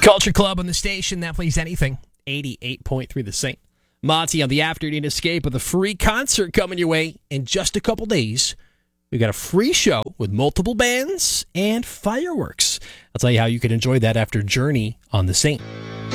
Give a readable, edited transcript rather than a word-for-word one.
Culture Club on the station that plays anything. 88.3 The Saint. Monty on the afternoon escape with a free concert coming your way in just a couple days. We got a free show with multiple bands and fireworks. I'll tell you how you can enjoy that after Journey on the Saint.